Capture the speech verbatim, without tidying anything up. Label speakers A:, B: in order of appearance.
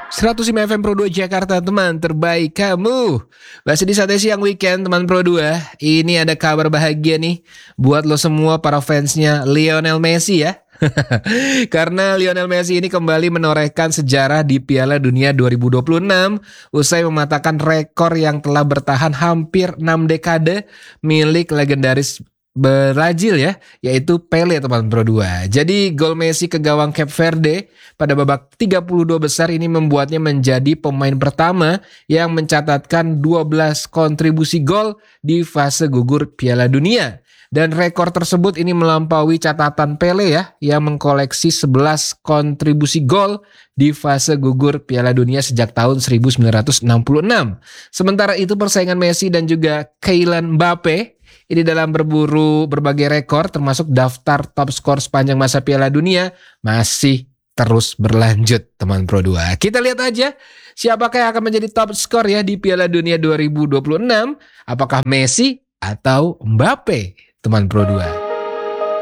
A: seratus lima F M Pro dua Jakarta, teman terbaik kamu. Masih di Sate Siang Weekend, teman Pro dua. Ini ada kabar bahagia nih buat lo semua para fansnya Lionel Messi ya. Karena Lionel Messi ini kembali menorehkan sejarah di Piala Dunia dua ribu dua puluh enam usai mematahkan rekor yang telah bertahan hampir enam dekade milik legendaris Brazil ya, yaitu Pele, teman Pro dua. Jadi gol Messi ke gawang Cape Verde pada babak tiga puluh dua besar ini membuatnya menjadi pemain pertama yang mencatatkan dua belas kontribusi gol di fase gugur Piala Dunia. Dan rekor tersebut ini melampaui catatan Pele ya, yang mengkoleksi sebelas kontribusi gol di fase gugur Piala Dunia sejak tahun seribu sembilan ratus enam puluh enam. Sementara itu persaingan Messi dan juga Kylian Mbappe ini dalam berburu berbagai rekor termasuk daftar top skor sepanjang masa Piala Dunia masih terus berlanjut, teman Pro dua. Kita lihat aja siapakah yang akan menjadi top skor ya di Piala Dunia dua ribu dua puluh enam. Apakah Messi atau Mbappe, teman Pro dua?